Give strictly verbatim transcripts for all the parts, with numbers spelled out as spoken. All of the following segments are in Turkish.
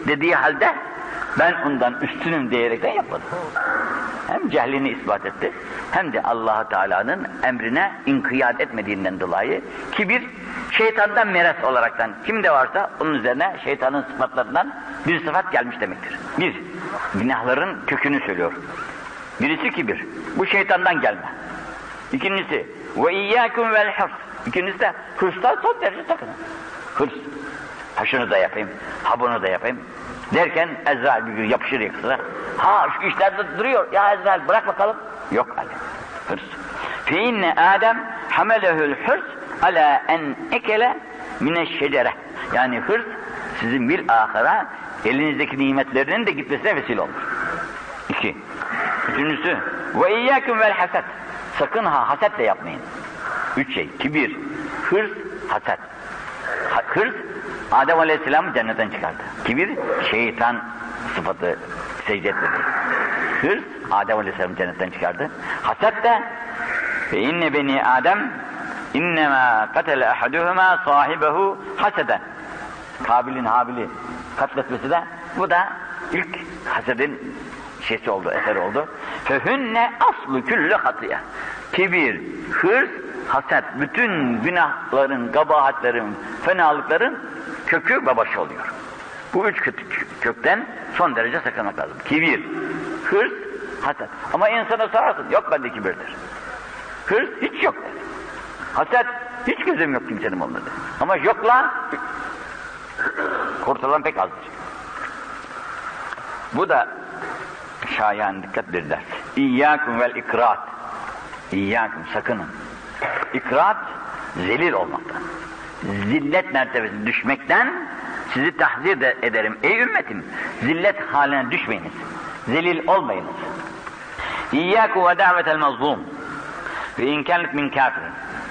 dediği halde ben ondan üstünüm diyerekten yapmadı. Hem cehlini ispat etti, hem de Allah Teala'nın emrine inkiyat etmediğinden dolayı kibir, şeytandan meres olaraktan kimde varsa onun üzerine şeytanın sıfatlarından bir sıfat gelmiş demektir. Bir, günahların kökünü söylüyor. Birisi kibir, bu şeytandan gelme. İkincisi, ve iyyâkum vel hırs. İkincisi de hırstan son derece sakının. Hırs, ha şunu da yapayım, ha bunu da yapayım derken Ezrail bir gün yapışır yakasına. Ha şu işlerde duruyor, ya Ezrail bırak bakalım. Yok Ali, hırs. Fe inne Adem hamelehül hırs ala en ekele mineşşecere. Yani hırs sizin bil ahira elinizdeki nimetlerinin de gitmesine vesile olur. İki. Üçüncüsü ve iyyâkum vel hased. Sakın ha haset de yapmayın. Üç şey, kibir, hırs, haset. Ha, hırs Adem Aleyhisselam'ı cennetten çıkardı. Kibir şeytan sıfatı secde etmedi. Hırs Adem Aleyhisselam'ı cennetten çıkardı. Haset de ve inne beni Adem innemâ katele ahaduhuma sahibehu haseden. Kabil'in Habil'i katletmesi de bu da ilk hasedin şeysi oldu, eseri oldu. Fehünne aslu küllü hatiye. Kibir, hırs, haset, bütün günahların, kabahatlerin, fenalıkların kökü ve başı oluyor. Bu üç kökten son derece sakınmak lazım. Kibir, hırs, haset. Ama insana sorarsın, yok bende kibirdir. Hırs hiç yok. Haset, hiç gözüm yok kimsenin olmadı. Ama yokla kurtulan pek azdır. Bu da şayan dikkat bir ders. İyyâkum vel ikrat. İyyâkum, sakının. İkrat, zelil olmaktan. Zillet mertebesi düşmekten sizi tahzir de ederim. Ey ümmetim, zillet haline düşmeyiniz. Zelil olmayınız. İyyâkum ve davetel mazlum. Ve inkânet min kafir.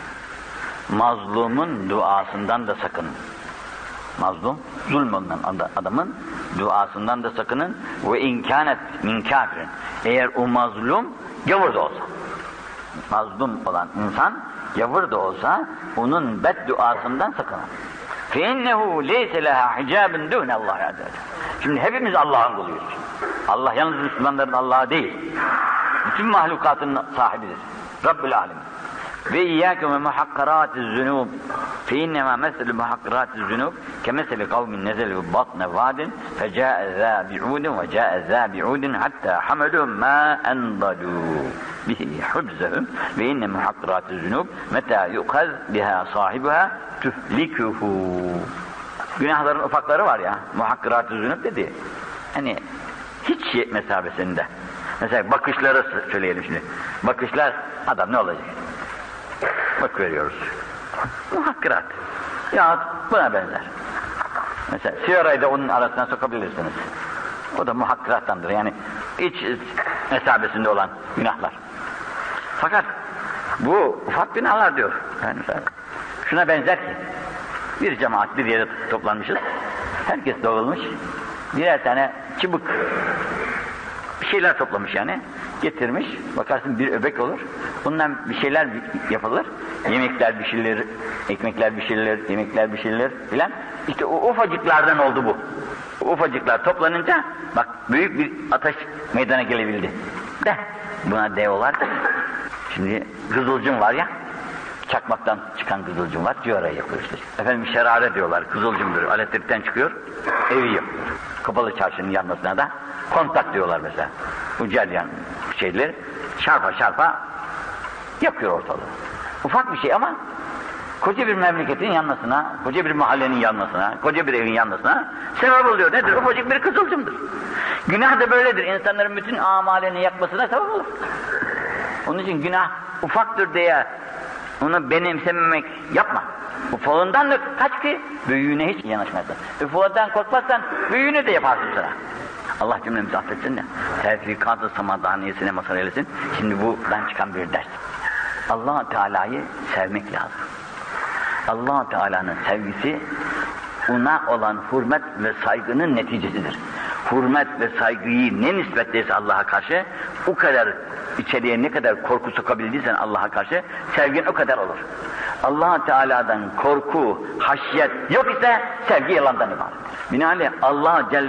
Mazlumun duasından da sakının. Mazlum, zulmünden adamın duasından da sakının. Ve inkânet min kafirin. Eğer o mazlum gavur da olsa, mazlum olan insan gavur da olsa onun bedduasından sakının. فَاِنَّهُ لَيْسَ لَهَا حِجَابٍ دُونَ اللّٰهِ عَزَّ وَجَلَّ. Şimdi hepimiz Allah'ın kuluyuz. Allah yalnız Müslümanların Allah'ı değil. Bütün mahlukatın sahibidir. Rabbül alemin. Ve iyyâkum ve muhakkaraatiz zunûb. Fe innemâ meselu muhakkaraatiz zunûb kemeseli kavmin nezeli ve batne vadin fecâe zâ bi'ûdin ve câe zâ bi'ûdin hattâ hamelû mâ endalû bihi hubzehum ve inne muhakkaraatiz zunûb metâ yukhaz biha sahibuha tühlikuhu. Günahların ufakları var ya, muhakkaraatiz zunûb dedi. Hani hiç şey mesabesinde. Mesela bakışları söyleyelim şimdi. Bakışlar, adam ne olacak? Bak veriyoruz. Muhakkirat. Ya buna benzer. Mesela sigarayı da onun arasına sokabilirsiniz. O da muhakkirattandır. Yani iç mesabesinde olan günahlar. Fakat bu ufak günahlar diyor. Yani şuna benzer ki bir cemaat bir yere toplanmışız. Herkes dağılmış. Birer tane çubuk bir şeyler toplamış yani. Getirmiş. Bakarsın bir öbek olur. Bundan bir şeyler yapılır. Yemekler pişirilir, ekmekler pişirilir, yemekler pişirilir filan. İşte o ufacıklardan oldu bu. O ufacıklar toplanınca bak büyük bir ateş meydana gelebildi. De buna diyorlar. Şimdi kızılcım var ya. Çakmaktan çıkan kızılcım var. Ciğerayı yapıyor işte. Efendim şerare diyorlar. Kızılcımdır. Elektrikten çıkıyor. Evi yapıyor. Kapalı çarşının yanmasına da kontak diyorlar mesela. Bu ceryan şeyler çarpa çarpa yakıyor ortalığı. Ufak bir şey ama koca bir memleketin yanmasına, koca bir mahallenin yanmasına, koca bir evin yanmasına sebep oluyor. Nedir? Ufacık bir kızılcımdır. Günah da böyledir. İnsanların bütün amalini yakmasına sebep olur. Onun için günah ufaktır diye onu benimsememek yapma. Ufalından da kaç ki büyüğüne hiç yanaşmazsın. Ufalından korkmazsan büyüğünü de yaparsın sana. Allah cümlemizi affetsin de tevfikat-ı samadaniyesine mazhar eylesin. Şimdi buradan çıkan bir ders. Allah Teala'yı sevmek lazım. Allah Teala'nın sevgisi ona olan hürmet ve saygının neticesidir. Hürmet ve saygıyı ne nispetteyse Allah'a karşı o kadar içeriye ne kadar korku sokabildiysen Allah'a karşı sevgin o kadar olur. Allah Teala'dan korku, haşyet yok ise sevgi yalandan ibarettir. Binaenaleyh Allah Celle